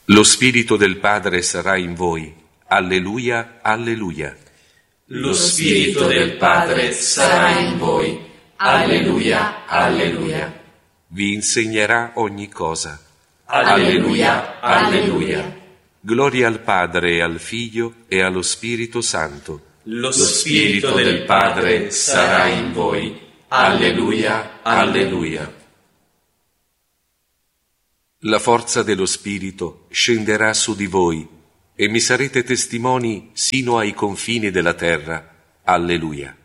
Lo Spirito del Padre sarà in voi. Alleluia, alleluia. Lo Spirito del Padre sarà in voi. Alleluia, alleluia. Vi insegnerà ogni cosa. Alleluia, alleluia. Gloria al Padre e al Figlio e allo Spirito Santo. Lo Spirito del Padre sarà in voi. Alleluia, alleluia. La forza dello Spirito scenderà su di voi e mi sarete testimoni sino ai confini della terra. Alleluia.